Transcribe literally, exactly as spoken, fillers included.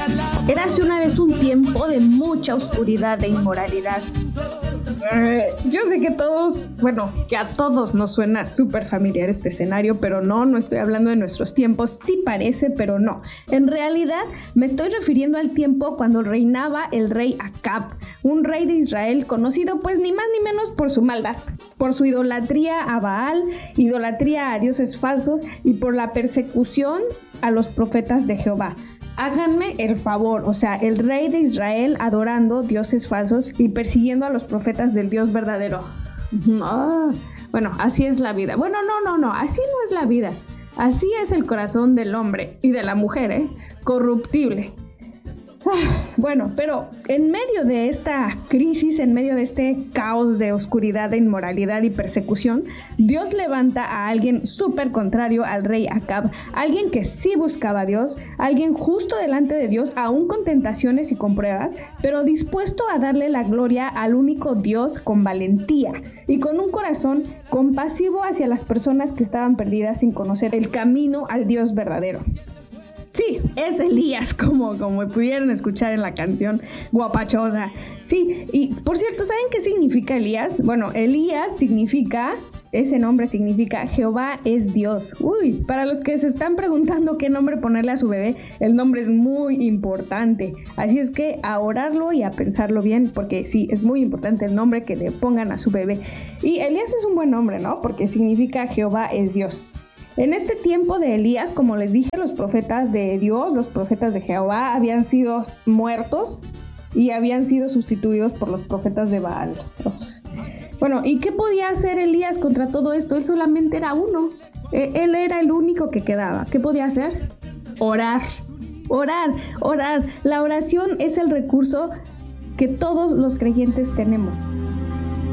Érase una vez un tiempo de mucha oscuridad e inmoralidad. Uh, yo sé que todos, bueno, que a todos nos suena súper familiar este escenario, pero no, no estoy hablando de nuestros tiempos. Sí parece, pero no. En realidad me estoy refiriendo al tiempo cuando reinaba el rey Acab, un rey de Israel conocido pues ni más ni menos por su maldad, por su idolatría a Baal, idolatría a dioses falsos y por la persecución a los profetas de Jehová. Háganme el favor, o sea, el rey de Israel adorando dioses falsos y persiguiendo a los profetas del Dios verdadero. Oh, bueno, así es la vida. Bueno, no, no, no, así no es la vida. Así es el corazón del hombre y de la mujer, ¿eh? Corruptible. Bueno, pero en medio de esta crisis, en medio de este caos de oscuridad, de inmoralidad y persecución, Dios levanta a alguien súper contrario al rey Acab, alguien que sí buscaba a Dios, alguien justo delante de Dios, aún con tentaciones y con pruebas, pero dispuesto a darle la gloria al único Dios con valentía y con un corazón compasivo hacia las personas que estaban perdidas sin conocer el camino al Dios verdadero. Sí, es Elías, como, como pudieron escuchar en la canción guapachosa. Sí, y por cierto, ¿saben qué significa Elías? Bueno, Elías significa, ese nombre significa Jehová es Dios. Uy, para los que se están preguntando qué nombre ponerle a su bebé, el nombre es muy importante. Así es que a orarlo y a pensarlo bien, porque sí, es muy importante el nombre que le pongan a su bebé. Y Elías es un buen nombre, ¿no? Porque significa Jehová es Dios. En este tiempo de Elías, como les dije, los profetas de Dios, los profetas de Jehová, habían sido muertos y habían sido sustituidos por los profetas de Baal. Bueno, ¿y qué podía hacer Elías contra todo esto? Él solamente era uno. Él era el único que quedaba. ¿Qué podía hacer? Orar. Orar, orar. La oración es el recurso que todos los creyentes tenemos.